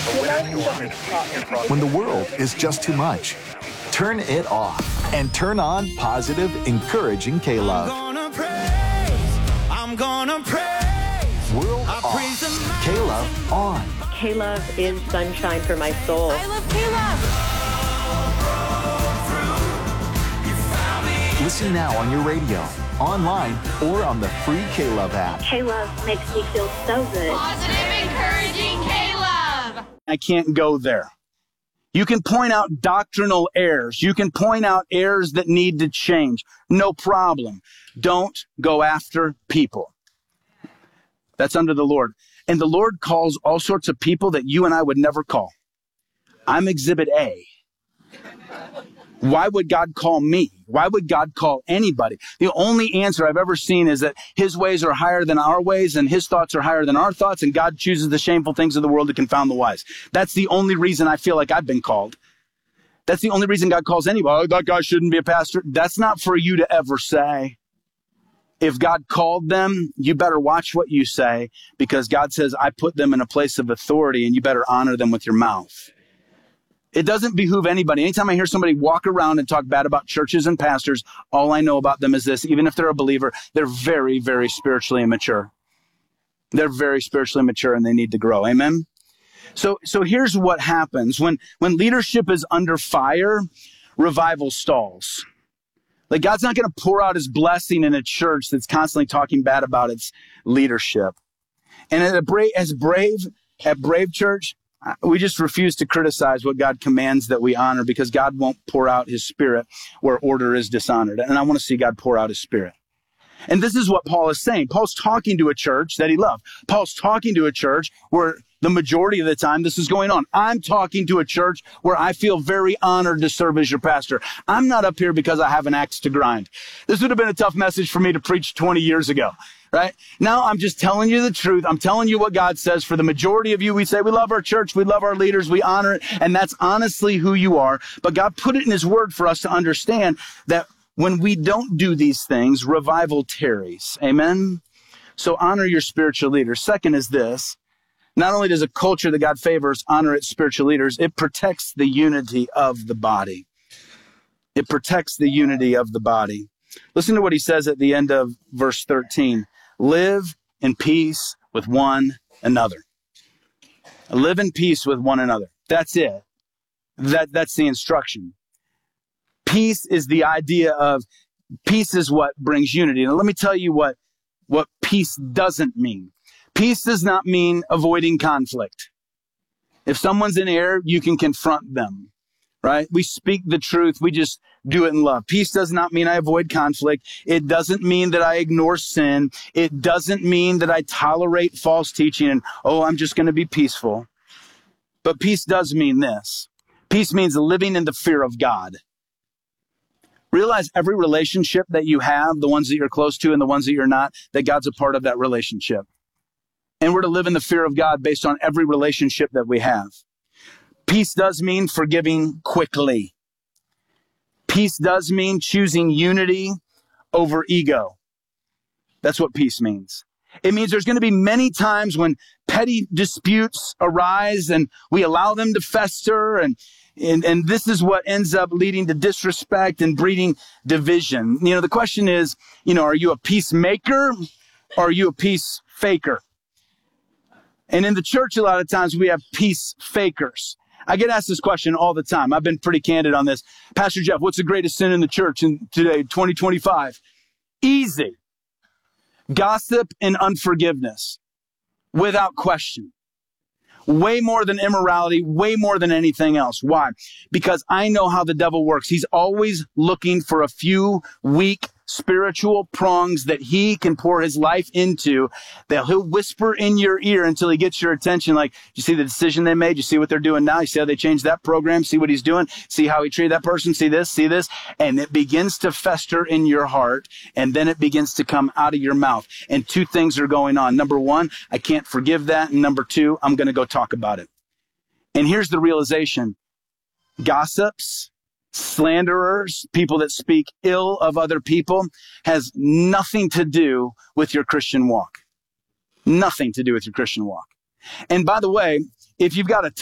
When the world is just too much, turn it off and turn on positive, encouraging K-Love. I'm gonna praise. World off. K-Love on. K-Love is sunshine for my soul. I love K-Love. Listen now on your radio, online, or on the free K-Love app. K-Love makes me feel so good. Positive, encouraging K-Love. I can't go there. You can point out doctrinal errors. You can point out errors that need to change. No problem. Don't go after people. That's under the Lord. And the Lord calls all sorts of people that you and I would never call. I'm Exhibit A. Why would God call me? Why would God call anybody? The only answer I've ever seen is that his ways are higher than our ways and his thoughts are higher than our thoughts, and God chooses the shameful things of the world to confound the wise. That's the only reason I feel like I've been called. That's the only reason God calls anybody. Oh, that guy shouldn't be a pastor. That's not for you to ever say. If God called them, you better watch what you say, because God says, I put them in a place of authority and you better honor them with your mouth. It doesn't behoove anybody. Anytime I hear somebody walk around and talk bad about churches and pastors, all I know about them is this: even if they're a believer, they're very, very spiritually immature. They're very spiritually mature and they need to grow. Amen? So here's what happens. When leadership is under fire, revival stalls. Like, God's not going to pour out his blessing in a church that's constantly talking bad about its leadership. And at Brave Church, we just refuse to criticize what God commands that we honor, because God won't pour out his spirit where order is dishonored. And I want to see God pour out his spirit. And this is what Paul is saying. Paul's talking to a church that he loved. Paul's talking to a church where the majority of the time this is going on. I'm talking to a church where I feel very honored to serve as your pastor. I'm not up here because I have an axe to grind. This would have been a tough message for me to preach 20 years ago, right? Now I'm just telling you the truth. I'm telling you what God says. For the majority of you, we say we love our church, we love our leaders, we honor it, and that's honestly who you are. But God put it in his word for us to understand that when we don't do these things, revival tarries. Amen? So honor your spiritual leaders. Second is this: not only does a culture that God favors honor its spiritual leaders, it protects the unity of the body. It protects the unity of the body. Listen to what he says at the end of verse 13. Live in peace with one another. Live in peace with one another. That's it. That's the instruction. Peace is the idea of, peace is what brings unity. Now let me tell you what peace doesn't mean. Peace does not mean avoiding conflict. If someone's in error, you can confront them, right? We speak the truth. We just do it in love. Peace does not mean I avoid conflict. It doesn't mean that I ignore sin. It doesn't mean that I tolerate false teaching and, I'm just going to be peaceful. But peace does mean this. Peace means living in the fear of God. Realize every relationship that you have, the ones that you're close to and the ones that you're not, that God's a part of that relationship. And we're to live in the fear of God based on every relationship that we have. Peace does mean forgiving quickly. Peace does mean choosing unity over ego. That's what peace means. It means there's going to be many times when petty disputes arise and we allow them to fester, and this is what ends up leading to disrespect and breeding division. The question is, are you a peacemaker or are you a peace faker? And in the church, a lot of times we have peace fakers. I get asked this question all the time. I've been pretty candid on this. Pastor Jeff, what's the greatest sin in the church in today, 2025? Easy. Gossip and unforgiveness, without question. Way more than immorality, way more than anything else. Why? Because I know how the devil works. He's always looking for a few weak spiritual prongs that he can pour his life into, that he'll whisper in your ear until he gets your attention. Like, you see the decision they made? You see what they're doing now? You see how they changed that program? See what he's doing? See how he treated that person? See this? See this? And it begins to fester in your heart, and then it begins to come out of your mouth. And two things are going on. Number one, I can't forgive that. And number two, I'm going to go talk about it. And here's the realization. Gossips, slanderers, people that speak ill of other people, has nothing to do with your Christian walk. Nothing to do with your Christian walk. And by the way, if you've got a